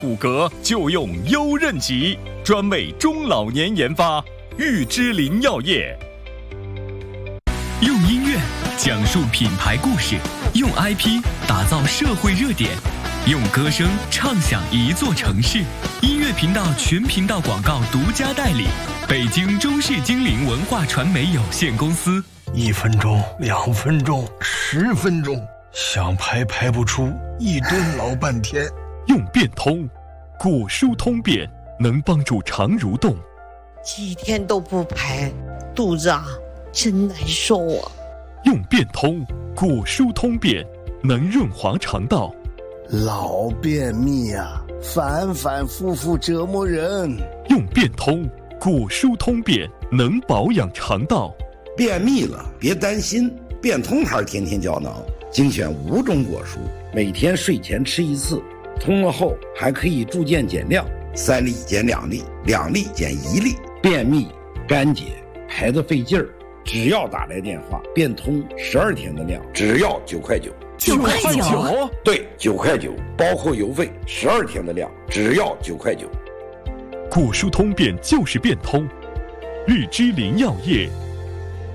骨骼就用优韧吉，专为中老年研发，玉芝林药业。 用音乐讲述品牌故事，用 IP 打造社会热点，用歌声唱响一座城市。音乐频道全频道广告独家代理，北京中视精灵文化传媒有限公司。 1分钟、2分钟、10分钟，想排排不出，一顿老半天。 用变通，骨疏通便，能帮助肠蠕动。 几天都不排，肚子真难受啊。 用变通，骨疏通便，能润滑肠道。 老便秘反反复复折磨人。 用变通，骨疏通便，能保养肠道。 便秘了别担心，变通牌天天胶囊精选5种果蔬，每天睡前吃1次，通了后还可以逐渐减量，3粒减2粒，2粒减1粒。便秘、干结、排得费劲儿，只要打来电话，变通12天的量，只要9块9。 9块9？ 对，9块9，包括邮费，12天的量，只要9块9。 骨疏通便就是变通，玉芝林药业。